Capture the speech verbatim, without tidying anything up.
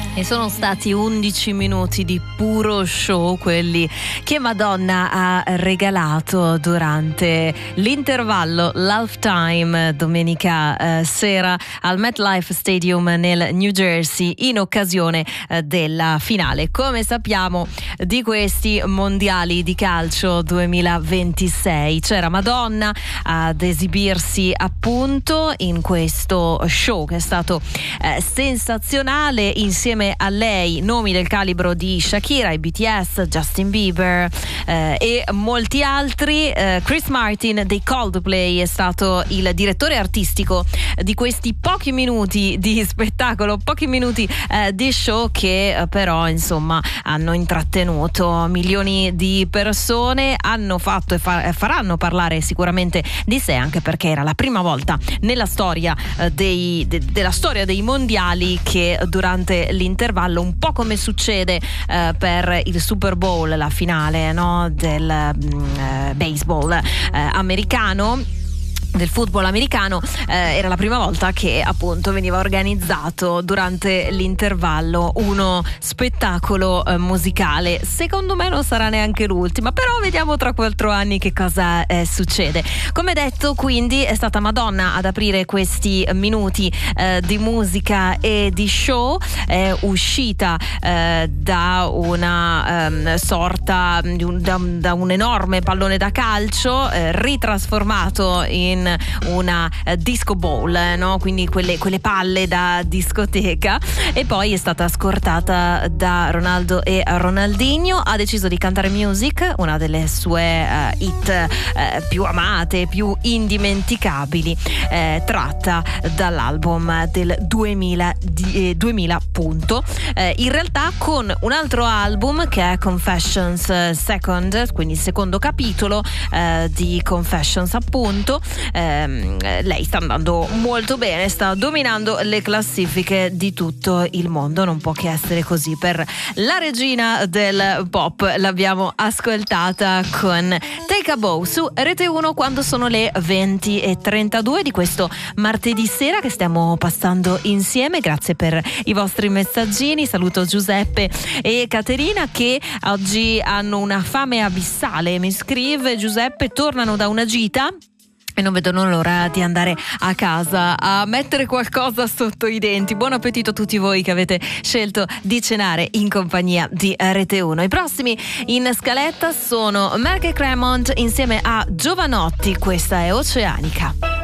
E sono stati undici minuti di puro show, quelli che Madonna ha regalato durante l'intervallo l'halftime domenica eh, sera al MetLife Stadium nel New Jersey in occasione eh, della finale. Come sappiamo, di questi mondiali di calcio duemilaventisei c'era Madonna ad esibirsi appunto in questo show che è stato eh, sensazionale. Insieme a lei nomi del calibro di Shakira, i B T S, Justin Bieber eh, e molti altri. eh, Chris Martin dei Coldplay è stato il direttore artistico di questi pochi minuti di spettacolo, pochi minuti eh, di show che eh, però insomma hanno intrattenuto milioni di persone, hanno fatto e fa- faranno parlare sicuramente di sé, anche perché era la prima volta nella storia eh, dei, de- della storia dei mondiali che durante l'intervallo, un po' come succede eh, per il Super Bowl, la finale, no, del mm, baseball eh, americano, del football americano, eh, era la prima volta che appunto veniva organizzato durante l'intervallo uno spettacolo eh, musicale. Secondo me non sarà neanche l'ultima, però vediamo tra quattro anni che cosa eh, succede. Come detto, quindi è stata Madonna ad aprire questi minuti eh, di musica e di show, è uscita eh, da una ehm, sorta di un, da, da un enorme pallone da calcio eh, ritrasformato in una uh, disco ball, eh, no? Quindi quelle, quelle palle da discoteca, e poi è stata scortata da Ronaldo e Ronaldinho. Ha deciso di cantare Music, una delle sue uh, hit uh, più amate, più indimenticabili, eh, tratta dall'album del duemila, eh, duemila appunto, eh, in realtà con un altro album che è Confessions Second, quindi il secondo capitolo eh, di Confessions appunto. Eh, lei sta andando molto bene, sta dominando le classifiche di tutto il mondo, non può che essere così per la regina del pop. L'abbiamo ascoltata con Take a Bow su Rete uno quando sono le venti e trentadue di questo martedì sera che stiamo passando insieme. Grazie per i vostri messaggini, saluto Giuseppe e Caterina che oggi hanno una fame abissale. Mi scrive Giuseppe: tornano da una gita e non vedono l'ora di andare a casa a mettere qualcosa sotto i denti. Buon appetito a tutti voi che avete scelto di cenare in compagnia di Rete uno. I prossimi in scaletta sono Merck e Cremont insieme a Giovanotti. Questa è Oceanica.